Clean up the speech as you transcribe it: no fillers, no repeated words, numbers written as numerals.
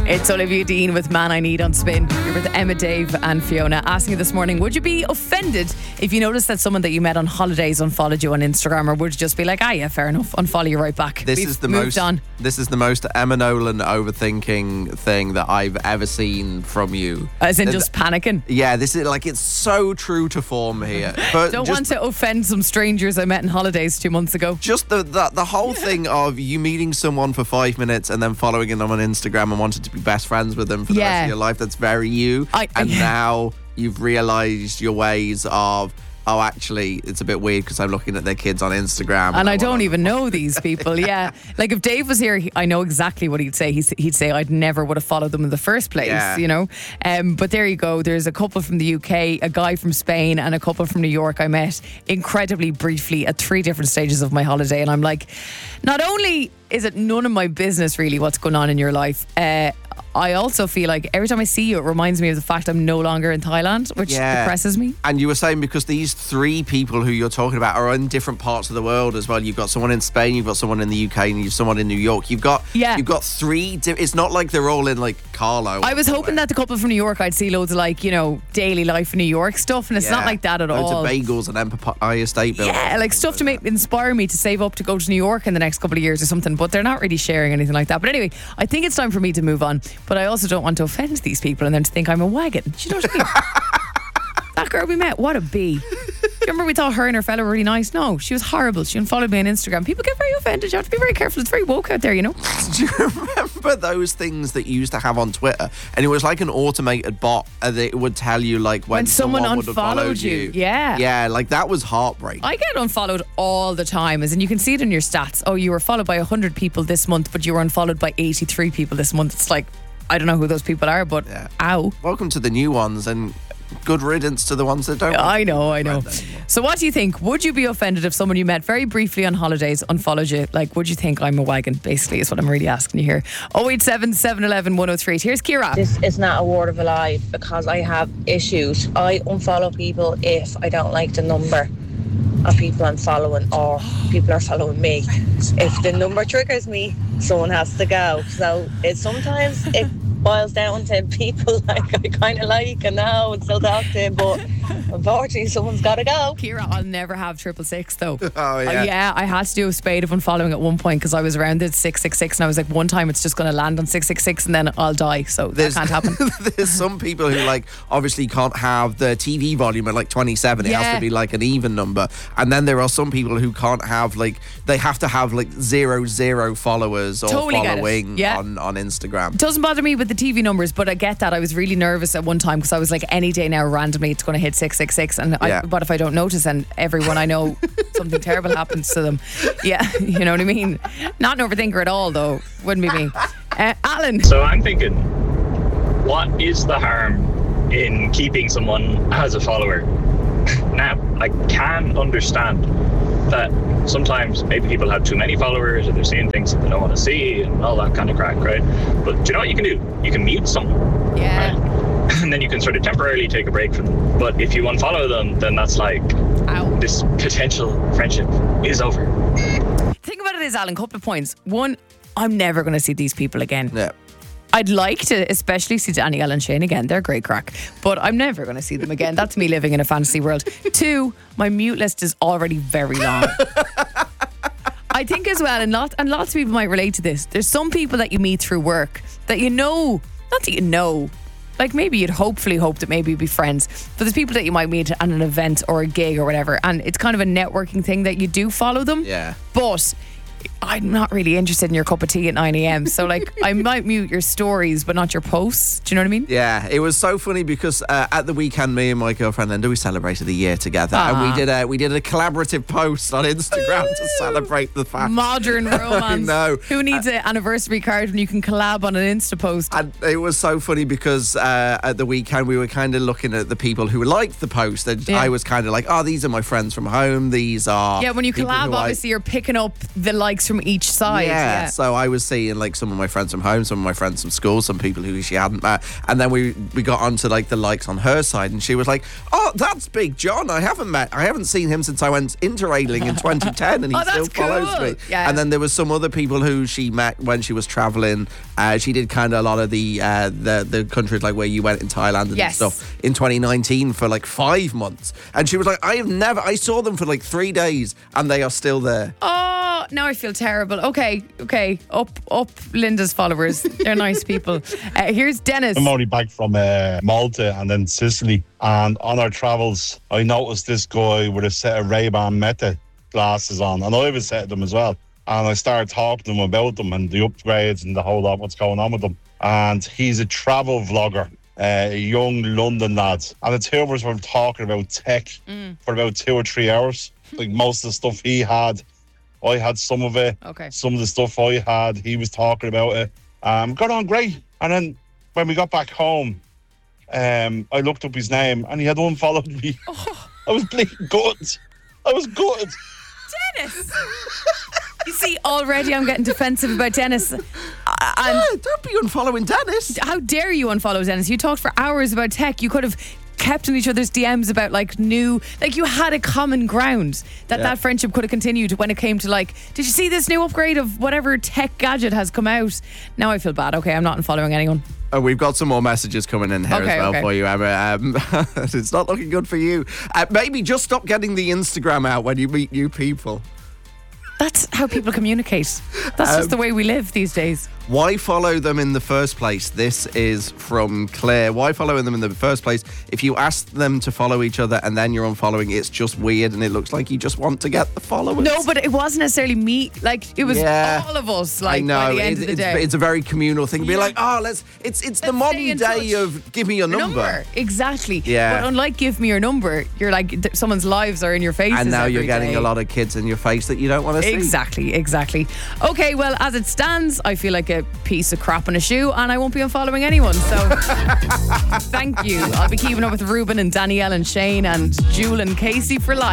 It's Olivia Dean with Man I Need on Spin. You're with Emma, Dave and Fiona. Asking you this morning, would you be offended if you noticed that someone that you met on holidays unfollowed you on Instagram, or would you just be like, yeah, fair enough, unfollow you right back? This is the most Emma Nolan overthinking thing that I've ever seen from you. As in just panicking? Yeah, this is like, it's so true to form here. But Don't want to offend some strangers I met on holidays 2 months ago. Just the whole thing of you meeting someone for 5 minutes and then following them on Instagram and wanting to be best friends with them for the rest of your life. That's very you. Now you've realised your ways of, oh, actually, it's a bit weird because I'm looking at their kids on Instagram. And I don't even know these people, yeah. Like, if Dave was here, I know exactly what he'd say. He'd say I'd never would have followed them in the first place, you know. But there you go. There's a couple from the UK, a guy from Spain, and a couple from New York I met incredibly briefly at 3 different stages of my holiday. And I'm like, not only is it none of my business really what's going on in your life, I also feel like every time I see you, it reminds me of the fact I'm no longer in Thailand, which depresses me. And you were saying because these 3 people who you're talking about are in different parts of the world as well. You've got someone in Spain, you've got someone in the UK, and you've someone in New York. You've got 3. It's not like they're all in like Carlo. I was hoping that the couple from New York, I'd see loads of like, you know, daily life in New York stuff, and it's not like that at all. Loads of bagels and Empire State Building. Yeah, like stuff to inspire me to save up to go to New York in the next couple of years or something. But they're not really sharing anything like that. But anyway, I think it's time for me to move on. But I also don't want to offend these people and then to think I'm a wagon. Do you know what I mean? That girl we met, what a bee. Do you remember we thought her and her fella were really nice? No, she was horrible. She unfollowed me on Instagram. People get very offended. You have to be very careful. It's very woke out there, you know. Do you remember those things that you used to have on Twitter? And it was like an automated bot that it would tell you like when someone unfollowed you. Yeah. Yeah, like that was heartbreaking. I get unfollowed all the time, as in you can see it in your stats. Oh, you were followed by 100 people this month, but you were unfollowed by 83 people this month. It's like, I don't know who those people are, but ow. Welcome to the new ones and good riddance to the ones that don't. I know. So what do you think? Would you be offended if someone you met very briefly on holidays unfollowed you? Like, would you think I'm a wagon, basically, is what I'm really asking you here. 087 711 1038. Here's Ciara. This is not a word of a lie because I have issues. I unfollow people if I don't like the number of people I'm following or people are following me. If the number triggers me, someone has to go. So sometimes it boils down to people like I kind of like and know and still talk to, but unfortunately someone's got to go. Ciara, I'll never have 666 though. Oh yeah. I had to do a spade of unfollowing at one point because I was around at 666 and I was like, one time it's just going to land on 666 and then I'll die, so that can't happen. There's some people who like obviously can't have the TV volume at like 27. It has to be like an even number. And then there are some people who can't have like, they have to have like 0 followers or following on Instagram. It doesn't bother me with the TV numbers, but I get that. I was really nervous at one time because I was like, any day now randomly it's going to hit 666 and what if I don't notice and everyone I know something terrible happens to them. Yeah, you know what I mean? Not an overthinker at all though. Wouldn't be me. Alan. So I'm thinking, what is the harm in keeping someone as a follower? Now, I can understand that sometimes maybe people have too many followers or they're seeing things that they don't want to see and all that kind of crack, right? But do you know what you can do? You can mute someone. Yeah. Right? And then you can sort of temporarily take a break from them. But if you unfollow them, then that's like, this potential friendship is over. The thing about it is, Alan, couple of points. One, I'm never going to see these people again. Yeah. I'd like to especially see Danielle and Shane again. They're great crack. But I'm never going to see them again. That's me living in a fantasy world. 2, my mute list is already very long. I think as well, and lots of people might relate to this, there's some people that you meet through work that you know, not that you know, like maybe you'd hopefully hope that maybe you'd be friends, but there's people that you might meet at an event or a gig or whatever, and it's kind of a networking thing that you do follow them. Yeah. But I'm not really interested in your cup of tea at 9 a.m. So like I might mute your stories but not your posts. Do you know what I mean? Yeah, it was so funny because at the weekend me and my girlfriend Linda, we celebrated a year together and we did a collaborative post on Instagram to celebrate the fact. Modern romance. No. Who needs an anniversary card when you can collab on an Insta post? And it was so funny because at the weekend we were kind of looking at the people who liked the post and I was kind of like, oh, these are my friends from home. These are when you collab obviously you're picking up the likes from from each side. Yeah. So I was seeing like some of my friends from home, some of my friends from school, some people who she hadn't met, and then we got onto like the likes on her side, and she was like, "Oh, that's Big John. I haven't seen him since I went interrailing in 2010, and he still follows me." Yeah. And then there was some other people who she met when she was traveling. She did kind of a lot of the countries like where you went in Thailand and stuff in 2019 for like 5 months, and she was like, I saw them for like 3 days and they are still there. Oh, now I feel terrible. Okay. Up Linda's followers. They're nice people. Here's Dennis. I'm only back from Malta and then Sicily, and on our travels I noticed this guy with a set of Ray-Ban Meta glasses on, and I have a set of them as well, and I started talking to him about them and the upgrades and the whole lot, what's going on with them. And he's a travel vlogger, a young London lad, and the two of us were talking about tech for about 2 or 3 hours. Like most of the stuff he had, I had some of it. Okay. Some of the stuff I had, he was talking about it. Got on great. And then when we got back home, I looked up his name and he had unfollowed me. Oh. I was bleeding gutted. I was gutted. Dennis! You see, already I'm getting defensive about Dennis. Don't be unfollowing Dennis. How dare you unfollow Dennis? You talked for hours about tech. You could have kept in each other's DMs about you had a common ground that friendship could have continued when it came to did you see this new upgrade of whatever tech gadget has come out? Now I feel bad. Okay, I'm not unfollowing anyone. We've got some more messages coming in here as well for you, Emma. It's not looking good for you. Maybe just stop getting the Instagram out when you meet new people. That's how people communicate. That's just the way we live these days. Why follow them in the first place? This is from Claire. Why follow them in the first place? If you ask them to follow each other and then you're unfollowing, it's just weird and it looks like you just want to get the followers. No, but it wasn't necessarily me. It was all of us. I know. By the end of the day, it's a very communal thing. Be like, it's the modern day of give me your number. Exactly. Yeah. But unlike give me your number, you're like someone's lives are in your faces. And now you're getting day. A lot of kids in your face that you don't want to see. Exactly. Okay, well, as it stands, I feel like a piece of crap in a shoe and I won't be unfollowing anyone. So thank you. I'll be keeping up with Ruben and Danielle and Shane and Jewel and Casey for life.